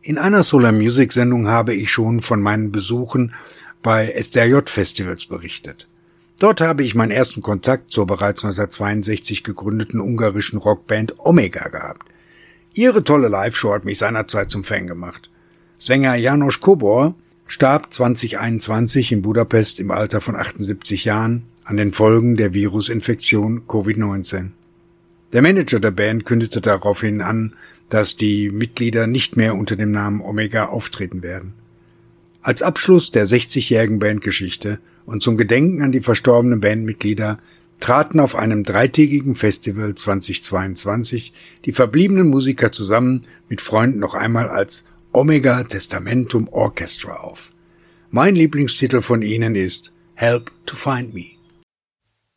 In einer Solar Music Sendung habe ich schon von meinen Besuchen bei SDRJ-Festivals berichtet. Dort habe ich meinen ersten Kontakt zur bereits 1962 gegründeten ungarischen Rockband Omega gehabt. Ihre tolle Live-Show hat mich seinerzeit zum Fan gemacht. Sänger János Kobor starb 2021 in Budapest im Alter von 78 Jahren an den Folgen der Virusinfektion Covid-19. Der Manager der Band kündigte daraufhin an, dass die Mitglieder nicht mehr unter dem Namen Omega auftreten werden. Als Abschluss der 60-jährigen Bandgeschichte und zum Gedenken an die verstorbenen Bandmitglieder traten auf einem 3-tägigen Festival 2022 die verbliebenen Musiker zusammen mit Freunden noch einmal als Omega Testamentum Orchestra auf. Mein Lieblingstitel von ihnen ist Help to Find Me.